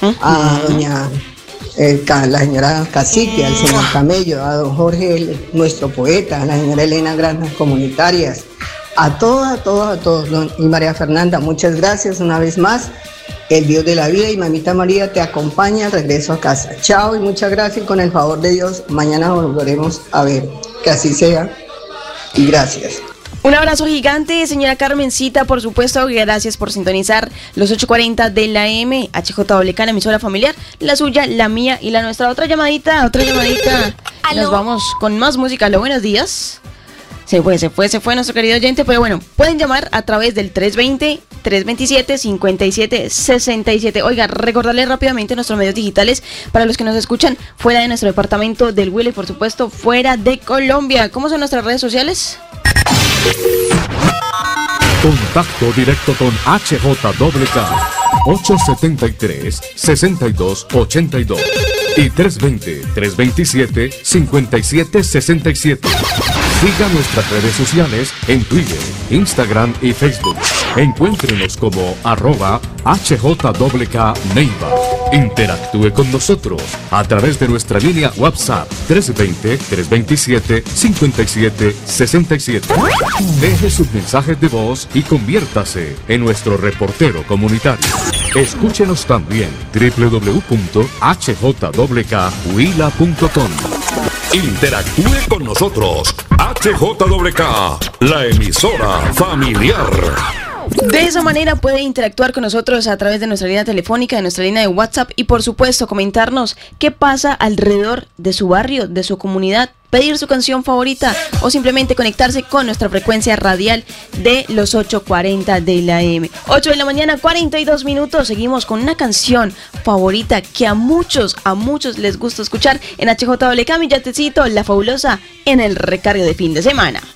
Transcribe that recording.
a doña la señora Cacique, al señor Camello, a don Jorge, nuestro poeta, a la señora Elena Granjas Comunitarias, a todos, y María Fernanda, muchas gracias una vez más. El Dios de la vida y Mamita María te acompaña al regreso a casa. Chao y muchas gracias, y con el favor de Dios, mañana volveremos a ver. Que así sea y gracias. Un abrazo gigante, señora Carmencita, por supuesto, gracias por sintonizar los 8:40 de la AM, HJWK, la emisora familiar, la suya, la mía y la nuestra. Otra llamadita. ¿Aló? Nos vamos con más música. Aló, buenos días. Se fue nuestro querido oyente, pero bueno, pueden llamar a través del 320-327-5767. Oiga, recordarles rápidamente nuestros medios digitales para los que nos escuchan fuera de nuestro departamento del Huila y por supuesto fuera de Colombia. ¿Cómo son nuestras redes sociales? Contacto directo con HJWK 873-6282 y 320-327-5767. Siga nuestras redes sociales en Twitter, Instagram y Facebook. Encuéntrenos como @HJWK Neiva. Interactúe con nosotros a través de nuestra línea WhatsApp 320-327-5767. Deje sus mensajes de voz y conviértase en nuestro reportero comunitario. Escúchenos también www.hjwkhuila.com. Interactúe con nosotros. HJWK, la emisora familiar. De esa manera puede interactuar con nosotros a través de nuestra línea telefónica, de nuestra línea de WhatsApp y por supuesto comentarnos qué pasa alrededor de su barrio, de su comunidad, pedir su canción favorita o simplemente conectarse con nuestra frecuencia radial de los 8:40 de la AM. 8 de la mañana, 42 minutos. Seguimos con una canción favorita que a muchos les gusta escuchar en HJWK, mi yatecito, La Fabulosa, en el recargo de fin de semana.